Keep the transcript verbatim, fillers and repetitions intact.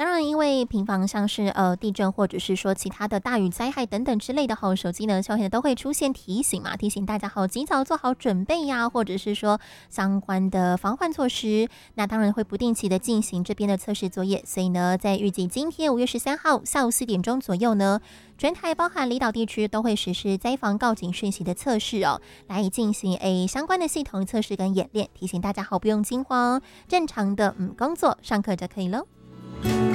当然，因为平房像是呃地震或者是说其他的大雨灾害等等之类的哈，手机呢，消息都会出现提醒嘛，提醒大家好及早做好准备呀，或者是说相关的防患措施。那当然会不定期的进行这边的测试作业，所以呢，在预计今天五月十三号下午四点钟左右呢，全台包含离岛地区都会实施灾防告警讯息的测试哦，来进行诶相关的系统测试跟演练，提醒大家好不用惊慌，正常的嗯工作上课就可以喽。